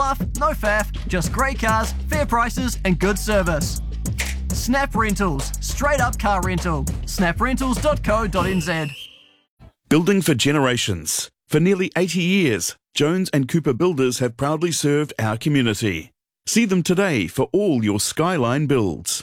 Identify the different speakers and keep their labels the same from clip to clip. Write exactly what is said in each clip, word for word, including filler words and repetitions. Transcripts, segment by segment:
Speaker 1: fluff, no faff, just great cars, fair prices and good service. Snap Rentals, straight up car rental. snap rentals dot co dot n z.
Speaker 2: Building for generations. For nearly eighty years, Jones and Cooper Builders have proudly served our community. See them today for all your Skyline builds.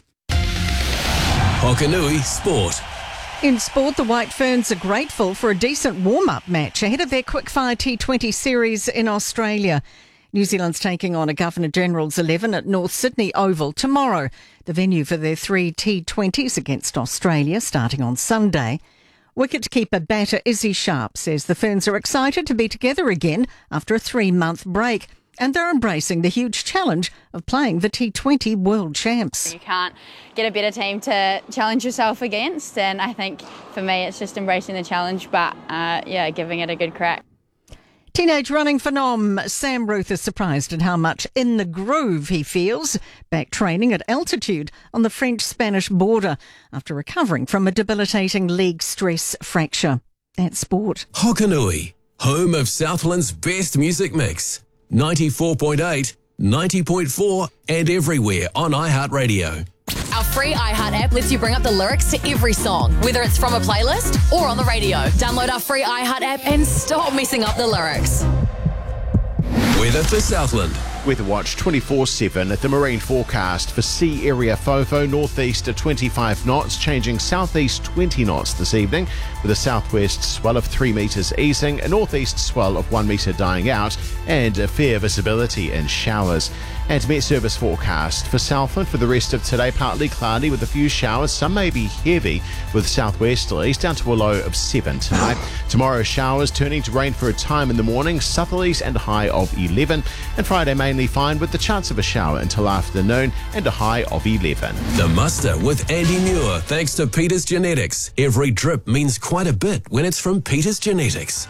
Speaker 3: Hokanui Sport.
Speaker 4: In sport, the White Ferns are grateful for a decent warm-up match ahead of their Quickfire T twenty series in Australia. New Zealand's taking on a Governor-General's eleven at North Sydney Oval tomorrow, the venue for their three T twenties against Australia starting on Sunday. Wicket-keeper batter Izzy Sharp says the Ferns are excited to be together again after a three-month break, and they're embracing the huge challenge of playing the T twenty World Champs.
Speaker 5: You can't get a better team to challenge yourself against, and I think for me it's just embracing the challenge, but uh, yeah, giving it a good crack.
Speaker 4: Teenage running phenom Sam Ruth is surprised at how much in the groove he feels back training at altitude on the French-Spanish border after recovering from a debilitating leg stress fracture. That's sport.
Speaker 3: Hokanui, home of Southland's best music mix. ninety-four point eight, ninety point four and everywhere on iHeartRadio.
Speaker 6: Our free iHeart app lets you bring up the lyrics to every song, whether it's from a playlist or on the radio. Download our free iHeart app and stop messing up the lyrics.
Speaker 3: Weather for Southland.
Speaker 7: Weather Watch twenty-four seven at the marine forecast for sea area FOFO, northeast at twenty-five knots, changing southeast twenty knots this evening, with a southwest swell of three metres easing, a northeast swell of one metre dying out, and a fair visibility in showers. And Met Service forecast for Southland for the rest of today, partly cloudy with a few showers, some may be heavy with southwesterlies down to a low of seven tonight. Tomorrow showers turning to rain for a time in the morning, southerlies and a high of eleven, and Friday mainly fine with the chance of a shower until afternoon and a high of eleven.
Speaker 3: The Muster with Andy Muir, thanks to Peters Genetics. Every drip means quite a bit when it's from Peters Genetics.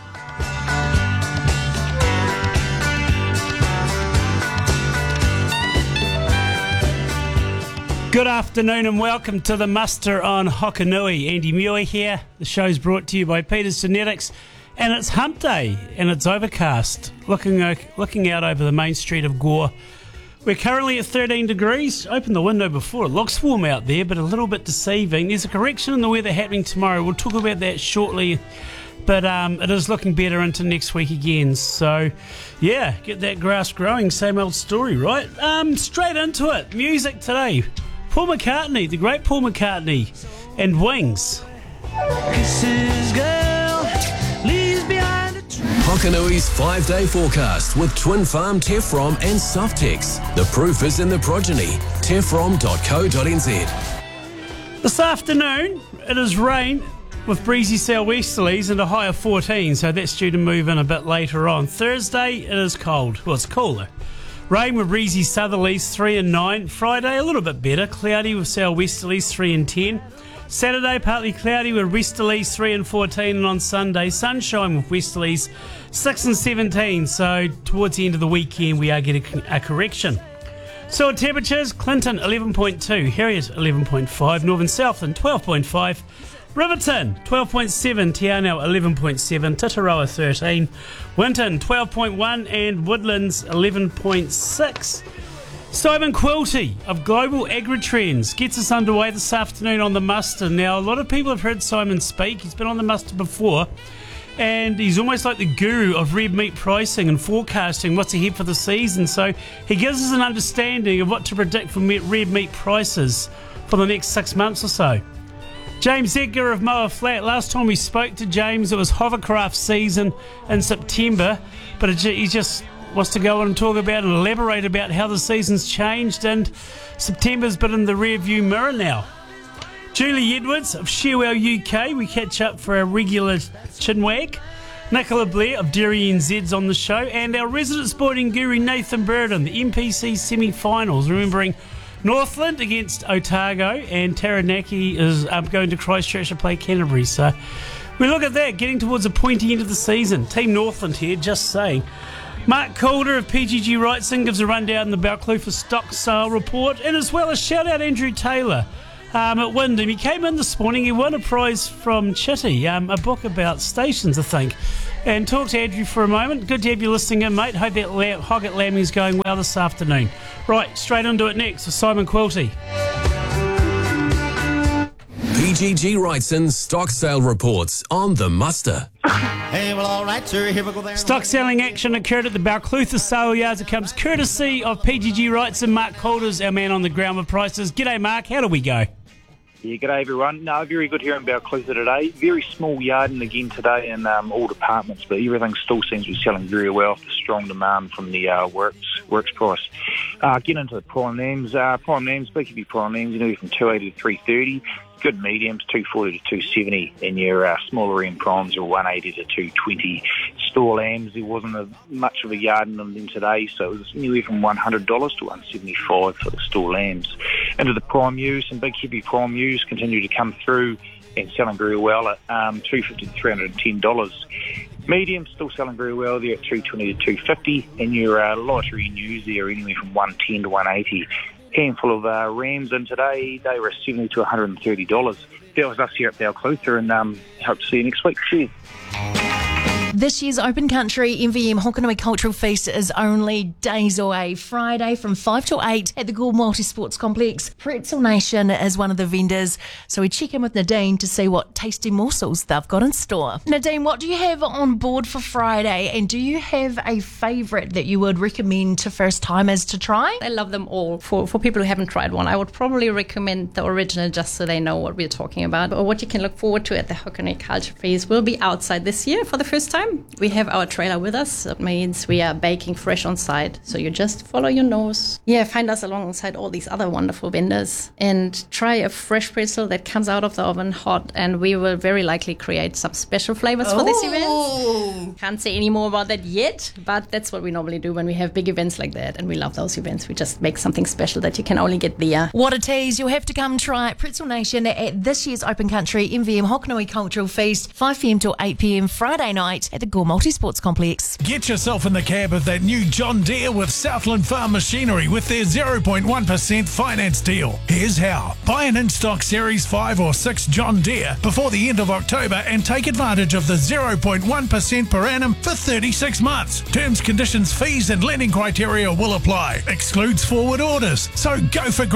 Speaker 8: Good afternoon and welcome to the Muster on Hokanui. Andy Muir here. The show's brought to you by Peters Genetics, and it's hump day and it's overcast. Looking uh, looking out over the main street of Gore. We're currently at thirteen degrees. Open the window before. It looks warm out there, but a little bit deceiving. There's a correction in the weather happening tomorrow. We'll talk about that shortly. But um, it is looking better into next week again. So, yeah, get that grass growing. Same old story, right? Um, straight into it. Music today. Paul McCartney, the great Paul McCartney, and Wings.
Speaker 9: Kisses, girl, leaves behind a tree.
Speaker 3: Hokanui's five-day forecast with Twin Farm Tefrom and Softex. The proof is in the progeny. tefrom dot co dot n z.
Speaker 8: This afternoon, it is rain with breezy southwesterlies and a high of fourteen, so that's due to move in a bit later on. Thursday, it is cold. Well, it's cooler. Rain with breezy southerlies, three and nine. Friday, a little bit better. Cloudy with southwesterlies, three and ten. Saturday, partly cloudy with westerlies, three and fourteen. And on Sunday, sunshine with westerlies, six and seventeen. So towards the end of the weekend, we are getting a correction. Soil temperatures, Clinton, eleven point two. Harriet, eleven point five. Northern Southland, twelve point five. Riverton, twelve point seven, Te Anau, eleven point seven, Tataroa, thirteen, Winton, twelve point one, and Woodlands, eleven point six. Simon Quilty of Global Agri-Trends gets us underway this afternoon on the Muster. Now, a lot of people have heard Simon speak. He's been on the Muster before, and he's almost like the guru of red meat pricing and forecasting what's ahead for the season. So he gives us an understanding of what to predict for red meat prices for the next six months or so. James Edgar of Moa Flat. Last time we spoke to James, it was hovercraft season in September, but it, he just wants to go on and talk about and elaborate about how the season's changed, and September's been in the rear view mirror now. Julie Edwards of Sherwell U K, we catch up for our regular chinwag. Nicola Blair of Dairy N Z's on the show, and our resident sporting guru Nathan Burden, the M P C semi-finals, remembering Northland against Otago, and Taranaki is um, going to Christchurch to play Canterbury. So we look at that, getting towards the pointy end of the season. Team Northland here, just saying. Mark Calder of P G G Wrightson gives a rundown in the Balclutha stock sale report, and as well as shout out Andrew Taylor um, at Wyndham. He came in this morning, he won a prize from Chitty, um, a book about stations, I think. And talk to Andrew for a moment. Good to have you listening in, mate. Hope that lamb, Hogget lambing's going well this afternoon. Right, straight into it next with Simon Quilty.
Speaker 3: P G G Wrightson stock sale reports on the muster.
Speaker 10: Hey, well, all right, sir. Here we go there.
Speaker 8: Stock selling action occurred at the Balclutha sale yards. It comes courtesy of P G G Wrightson. Mark Calder's our man on the ground with prices. G'day, Mark. How do we go?
Speaker 11: Yeah, g'day everyone. No, very good here in Balclutha today. Very small yarding again today in um, all departments, but everything still seems to be selling very well for strong demand from the uh, works works price. Uh, get into the prime names. Uh, prime names, B K B prime names, you know, from two eighty to three thirty. Good mediums, two forty to two seventy, and your uh, smaller end primes are one eighty to two twenty. Store lambs, there wasn't a, much of a yarding on them today, so it was anywhere from one hundred dollars to one seventy-five for the store lambs. Into the prime ewes, and big heavy prime ewes continue to come through and selling very well at um, two fifty to three hundred ten dollars. Mediums still selling very well there at two twenty to two fifty, and your uh, lighter end ewes there are anywhere from one ten to one eighty. Handful of uh, rams in today, they were seventy to one hundred thirty dollars. That was us here at Balclutha, and um, hope to see you next week. Cheers.
Speaker 6: This year's Open Country M V M Hokanui Cultural Feast is only days away. Friday from five till eight at the Gore Multi-Sports Complex. Pretzel Nation is one of the vendors, so we check in with Nadine to see what tasty morsels they've got in store. Nadine, what do you have on board for Friday, and do you have a favourite that you would recommend to first-timers to try?
Speaker 12: I love them all. For, for people who haven't tried one, I would probably recommend the original just so they know what we're talking about. But what you can look forward to at the Hokanui Culture Feast will be outside this year for the first time. We have our trailer with us. That means we are baking fresh on site. So you just follow your nose. Yeah, find us alongside all these other wonderful vendors and try a fresh pretzel that comes out of the oven hot. And we will very likely create some special flavors oh. for this event. Can't say any more about that yet, but that's what we normally do when we have big events like that. And we love those events. We just make something special that you can only get there.
Speaker 6: What a tease. You'll have to come try Pretzel Nation at this year's Open Country M V M Hokanui Cultural Feast, five p m till eight p m Friday night at the Gore Multi-Sports Complex.
Speaker 13: Get yourself in the cab of that new John Deere with Southland Farm Machinery with their zero point one percent finance deal. Here's how. Buy an in-stock Series five or six John Deere before the end of October and take advantage of the zero point one percent per annum for thirty-six months. Terms, conditions, fees and lending criteria will apply. Excludes forward orders. So go for